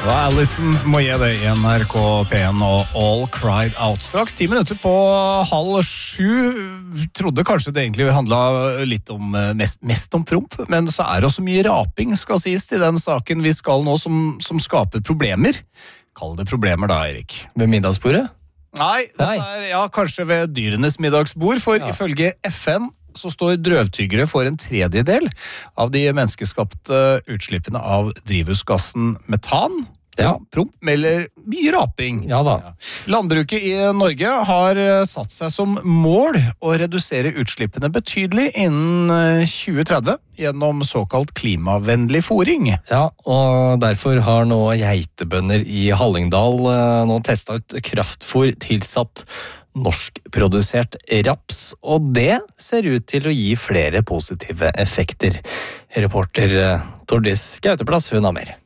Og Alison må gi det i NRK P1 og All Cried Out. Straks 10 minutter på 6:30. Trodde kanskje det egentlig handlet litt om, mest om promp, men så det også mye raping, skal sies, til den saken vi skal nå, som skaper problemer. Kall det problemer da, Erik. Ved middagsbordet? Nei, dette kanskje ved dyrenes middagsbord, for ifølge FN så står drøvtyggere for en tredjedel av de menneskeskapte utslippene av drivhusgassen metan. Promp melder mye raping. Ja da. Landbruket i Norge har satt seg som mål å redusere utslippene betydelig innen 2030 gjennom såkalt klimavennlig fôring. Ja, og derfor har nå geitebønder i Hallingdal nå testet ut kraftfôr tilsatt norskprodusert raps, og det ser ut til å gi flere positive effekter. Reporter Tordis Gauteplass, hun har mer.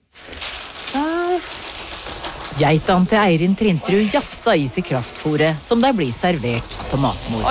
Geitene til Eirin Trintrud jafsa i seg kraftfôret som der blir servert til matmor.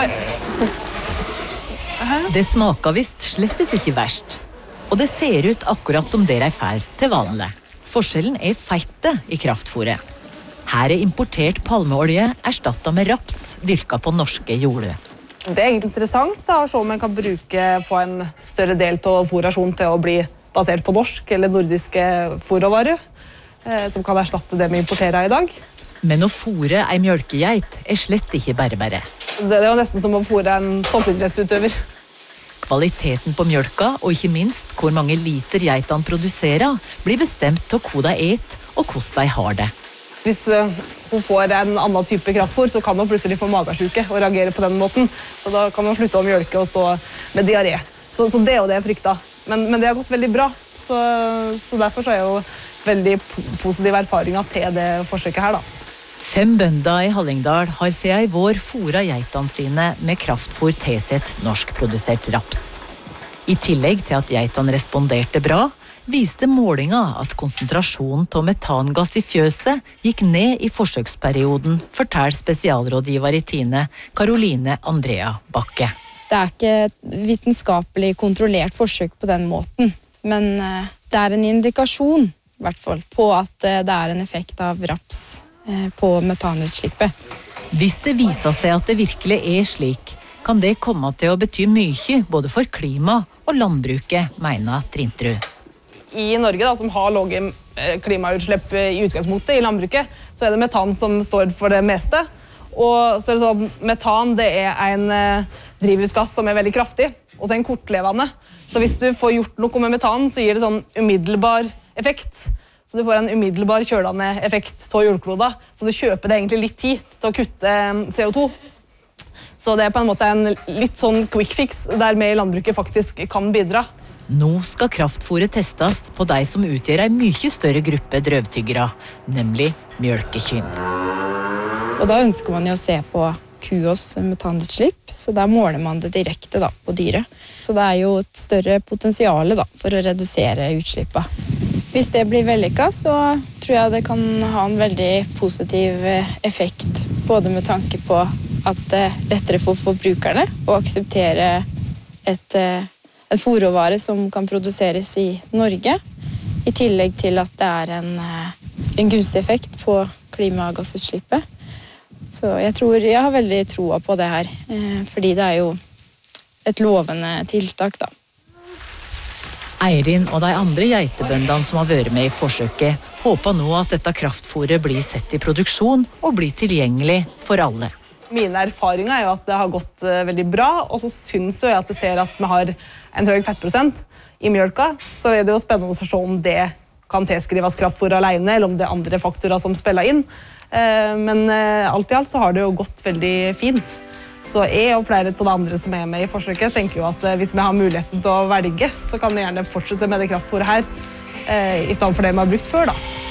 Det smaker visst slettes ikke verst, og det ser ut akkurat som det fær til vanlig. Forskjellen feitet i kraftfôret. Her importert palmeolje erstattet med raps dyrket på norske jorder. Det egentlig interessant da, å se om man kan få en større del av fôrrasjonen til å bli basert på norsk eller nordiske fôrråvarer, som kan erstatte det vi importerer i dag. Men å fôre en mjølkegeit slett ikke bare. Det jo nesten som å fôre en toppidrettsutøver. Kvaliteten på mjølka, og ikke minst hvor mange liter geitene produserer, blir bestemt av hva de et og hvordan de har det. Hvis hun får en annen type kraftfôr, så kan hun plutselig få magesyke og reagere på den måten. Så da kan hun slutte å mjølke og stå med diaré. Så det jo det jeg frykta. Men det har gått veldig bra. Så derfor så jeg jo veldig positive erfaringer til det forsøket her da. 5 bønder i Hallingdal har siden i vår fôret geitene sine med kraftfôr tilsett norskprodusert raps. I tillegg til at geitene responderte bra, viste målinga at konsentrasjonen av metangass i fjøset gikk ned i forsøksperioden, forteller spesialrådgiver i Tine, Karoline Andrea Bakke. Det ikke vitenskapelig kontrollert forsøk på den måten, men det en indikasjon i hvert fall, på at det en effekt av raps på metanutslippet. Hvis det viser seg at det virkelig slik, kan det komme til å bety mye både for klima og landbruket, mener Trintrud. I Norge, da, som har lave klimautslipp i utgangspunktet i landbruket, så det metan som står for det meste. Og så det sånn, metan det en drivhusgass som veldig kraftig, og så en kortlevende. Så hvis du får gjort noe med metan, så gir det sånn umiddelbar effekt. Så du får en umiddelbar kjølende effekt av jordkloda, så du kjøper det egentlig litt tid til å kutte CO2. Så det på en måte en litt sånn quick fix, der vi i landbruket faktisk kan bidra. Nå skal kraftfôret testes på de som utgjør en mye større gruppe drøvtyggere, nemlig mjølkekyn. Og da ønsker man jo å se på kuos metanutslipp, så der måler man det direkte da, på dyret. Så det jo et større potensial da, for å redusere utslippet. Hvis det blir vellykket, så tror jeg det kan ha en veldig positiv effekt, både med tanke på at det lettere for forbrukerne å akseptere en fôrråvare som kan produseres i Norge, i tillegg til at det en gunstig effekt på klimagassutslippet. Så jeg har veldig troa på det her, fordi det jo et lovende tiltak da. Eirin og de andre geitebøndene som har vært med i forsøket, håper nå at dette kraftfôret blir sett i produksjon og blir tilgjengelig for alle. Mine erfaringer jo at det har gått veldig bra, og så synes jeg at jeg ser at vi har en høy fettprosent i mjølka, så det jo spennende å se om det kan tilskrives kraftfôr alene, eller om det andre faktorer som spiller inn. Men alt i alt så har det jo gått veldig fint. Så jeg og flere av de andre som med i forsøket tenker jo at hvis vi har muligheten til å velge, så kan vi gjerne fortsette med det kraftfôret her, i stedet for det vi har brukt før da.